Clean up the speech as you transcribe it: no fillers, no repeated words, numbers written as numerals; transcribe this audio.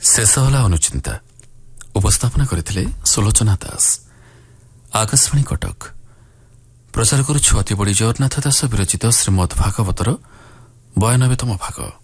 ଶେଷ ହେଲା ଅନୁଚିନ୍ତା। ଉପସ୍ଥାପନା କରିଥିଲେ ସୁଲୋଚନା ଦାସ। ଆକାଶବାଣୀ କଟକ। ପ୍ରଚାର କରୁଛୁ ଅତିବଡ଼ି ଜଗନ୍ନାଥ ଦାସ ବିରଚିତ ଶ୍ରୀମଦ୍ ଭାଗବତର 92ତମ ଭାଗ।